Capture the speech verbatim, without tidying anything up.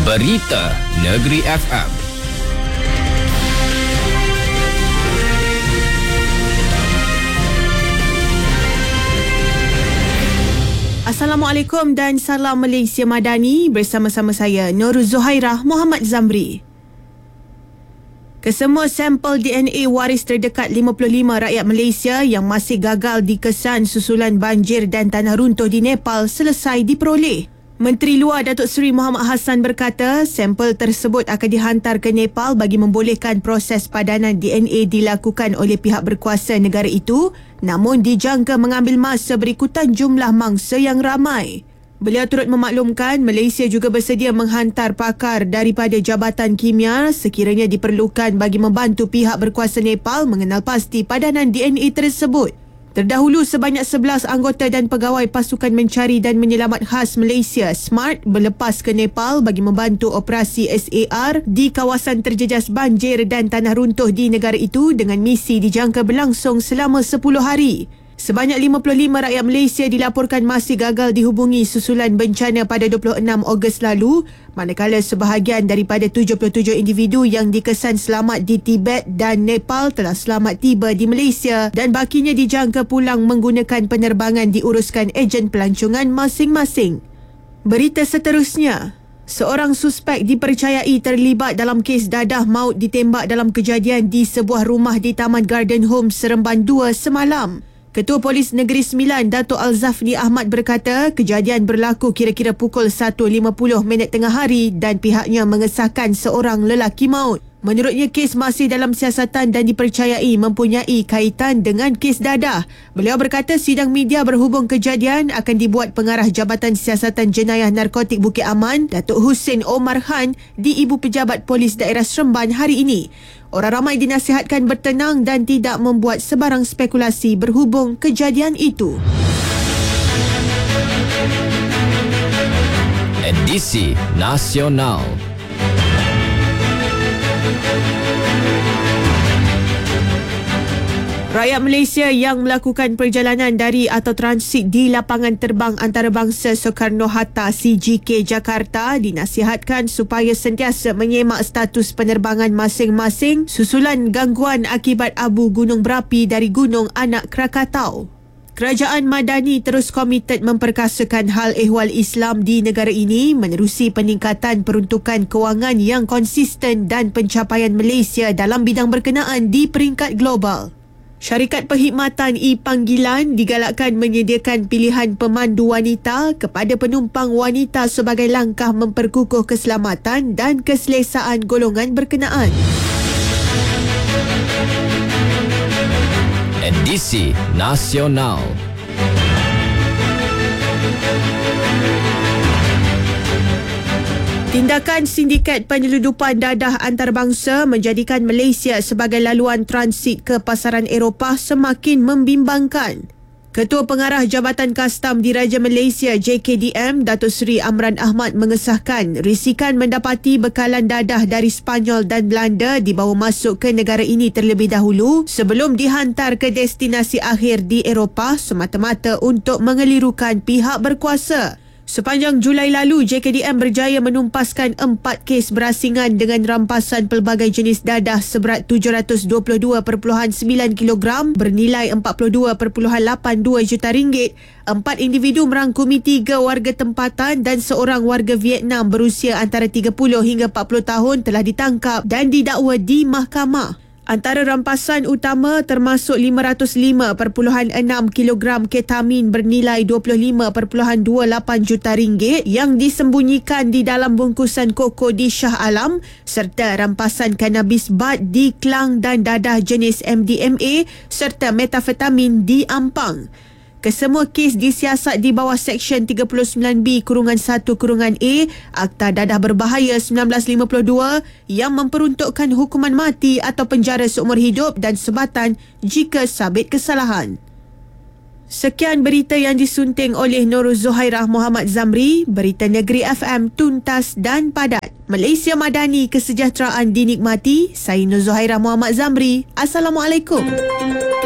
Berita Negeri F M. Assalamualaikum dan salam Malaysia Madani, bersama-sama saya Nur Zuhairah Muhammad Zamri. Kesemua sampel D N A waris terdekat lima puluh lima rakyat Malaysia yang masih gagal dikesan susulan banjir dan tanah runtuh di Nepal selesai diperoleh. Menteri Luar Datuk Seri Muhammad Hassan berkata sampel tersebut akan dihantar ke Nepal bagi membolehkan proses padanan D N A dilakukan oleh pihak berkuasa negara itu, namun dijangka mengambil masa berikutan jumlah mangsa yang ramai. Beliau turut memaklumkan Malaysia juga bersedia menghantar pakar daripada Jabatan Kimia sekiranya diperlukan bagi membantu pihak berkuasa Nepal mengenal pasti padanan D N A tersebut. Terdahulu, sebanyak sebelas anggota dan pegawai pasukan mencari dan menyelamat khas Malaysia SMART berlepas ke Nepal bagi membantu operasi S A R di kawasan terjejas banjir dan tanah runtuh di negara itu dengan misi dijangka berlangsung selama sepuluh hari. Sebanyak lima puluh lima rakyat Malaysia dilaporkan masih gagal dihubungi susulan bencana pada dua puluh enam Ogos lalu, manakala sebahagian daripada tujuh puluh tujuh individu yang dikesan selamat di Tibet dan Nepal telah selamat tiba di Malaysia dan bakinya dijangka pulang menggunakan penerbangan diuruskan ejen pelancongan masing-masing. Berita seterusnya, seorang suspek dipercayai terlibat dalam kes dadah maut ditembak dalam kejadian di sebuah rumah di Taman Garden Home Seremban dua semalam. Ketua Polis Negeri Sembilan Dato' Al-Zafni Ahmad berkata kejadian berlaku kira-kira pukul satu lima puluh minit tengah hari dan pihaknya mengesahkan seorang lelaki maut. Menurutnya, kes masih dalam siasatan dan dipercayai mempunyai kaitan dengan kes dadah. Beliau berkata sidang media berhubung kejadian akan dibuat pengarah Jabatan Siasatan Jenayah Narkotik Bukit Aman, Datuk Hussein Omar Khan di Ibu Pejabat Polis Daerah Seremban hari ini. Orang ramai dinasihatkan bertenang dan tidak membuat sebarang spekulasi berhubung kejadian itu. Edisi Nasional. Rakyat Malaysia yang melakukan perjalanan dari atau transit di lapangan terbang antarabangsa Soekarno-Hatta C G K Jakarta dinasihatkan supaya sentiasa menyemak status penerbangan masing-masing susulan gangguan akibat abu gunung berapi dari Gunung Anak Krakatau. Kerajaan Madani terus komited memperkasakan hal ehwal Islam di negara ini menerusi peningkatan peruntukan kewangan yang konsisten dan pencapaian Malaysia dalam bidang berkenaan di peringkat global. Syarikat Perkhidmatan E-Panggilan digalakkan menyediakan pilihan pemandu wanita kepada penumpang wanita sebagai langkah memperkukuh keselamatan dan keselesaan golongan berkenaan. Edisi Nasional. Tindakan sindiket penyeludupan dadah antarabangsa menjadikan Malaysia sebagai laluan transit ke pasaran Eropah semakin membimbangkan. Ketua Pengarah Jabatan Kastam Diraja Malaysia J K D M, Datuk Seri Amran Ahmad mengesahkan risikan mendapati bekalan dadah dari Sepanyol dan Belanda dibawa masuk ke negara ini terlebih dahulu sebelum dihantar ke destinasi akhir di Eropah semata-mata untuk mengelirukan pihak berkuasa. Sepanjang Julai lalu, J K D M berjaya menumpaskan empat kes berasingan dengan rampasan pelbagai jenis dadah seberat tujuh ratus dua puluh dua perpuluhan sembilan kilogram bernilai empat puluh dua perpuluhan lapan dua juta ringgit. Empat individu merangkumi tiga warga tempatan dan seorang warga Vietnam berusia antara tiga puluh hingga empat puluh tahun telah ditangkap dan didakwa di mahkamah. Antara rampasan utama termasuk lima ratus lima perpuluhan enam kilogram ketamin bernilai dua puluh lima perpuluhan dua lapan juta ringgit yang disembunyikan di dalam bungkusan koko di Shah Alam serta rampasan kanabis bud di Klang dan dadah jenis M D M A serta metafetamin di Ampang. Kesemua kes disiasat di bawah Seksyen tiga puluh sembilan B kurungan satu kurungan A Akta Dadah Berbahaya seribu sembilan ratus lima puluh dua yang memperuntukkan hukuman mati atau penjara seumur hidup dan sebatan jika sabit kesalahan. Sekian berita yang disunting oleh Nur Zuhairah Muhammad Zamri. Berita Negeri F M tuntas dan padat. Malaysia Madani, kesejahteraan dinikmati. Saya Nur Zuhairah Muhammad Zamri. Assalamualaikum.